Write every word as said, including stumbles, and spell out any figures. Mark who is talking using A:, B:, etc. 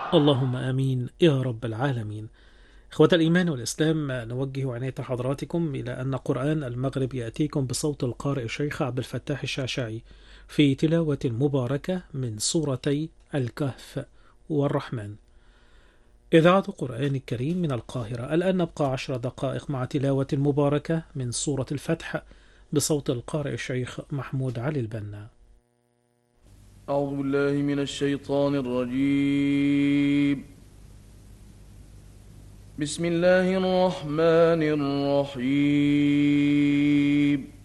A: اللهم آمين يا رب العالمين. إخوة الإيمان والإسلام، نوجه عناية حضراتكم إلى أن قرآن المغرب يأتيكم بصوت القارئ الشيخ عبد الفتاح الشعشاعي في تلاوة مباركة من سورتي الكهف والرحمن. إذاعة قرآن الكريم من القاهرة. الآن نبقى عشر دقائق مع تلاوة مباركة من سورة الفتح بصوت القارئ الشيخ محمود علي البنا.
B: أعوذ بالله من الشيطان الرجيم. بسم الله الرحمن الرحيم.